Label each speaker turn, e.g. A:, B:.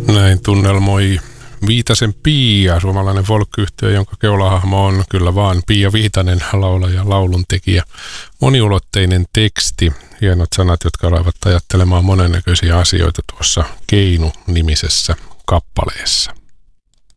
A: Näin tunnelmoi Viitasen Pia, suomalainen folk-yhtiö, jonka keulahahmo on kyllä vaan Pia Viitanen, laulaja, lauluntekijä. Moniulotteinen teksti, hienot sanat, jotka alaivat ajattelemaan monennäköisiä asioita tuossa Keinu-nimisessä kappaleessa.